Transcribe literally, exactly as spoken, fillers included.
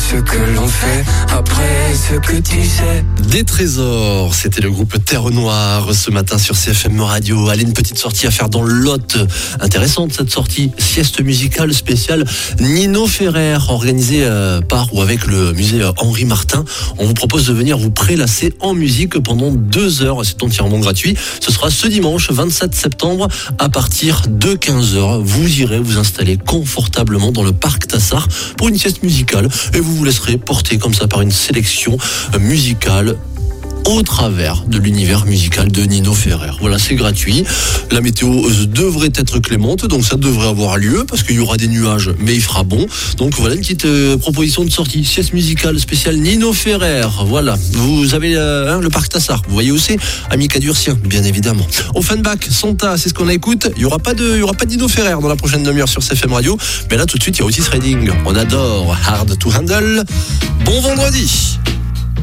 ce que l'on fait après ce que tu sais. Des trésors, c'était le groupe Terre Noire ce matin sur C F M Radio. Allez, une petite sortie à faire dans le Lot. Intéressante cette sortie, sieste musicale spéciale Nino Ferrer, organisée par ou avec le musée Henri Martin. On vous propose de venir vous prélasser en musique pendant deux heures, c'est entièrement gratuit. Ce sera ce dimanche vingt-sept septembre à partir de quinze heures. Vous irez vous installer confortablement dans le parc Tassard pour une sieste musicale et vous vous laisserez porter comme ça par une sélection musicale au travers de l'univers musical de Nino Ferrer. Voilà, c'est gratuit. La météo devrait être clémente, donc ça devrait avoir lieu parce qu'il y aura des nuages, mais il fera bon. Donc voilà une petite euh, proposition de sortie. Sieste musicale spéciale Nino Ferrer. Voilà, vous avez euh, hein, le parc Tassard. Vous voyez où c'est ? Amica Durcien, bien évidemment. Offenbach, Santa, c'est ce qu'on écoute. Il y aura pas de, il y aura pas de Nino Ferrer dans la prochaine demi-heure sur C F M Radio. Mais là, tout de suite, il y a Otis Redding. On adore Hard to Handle. Bon vendredi.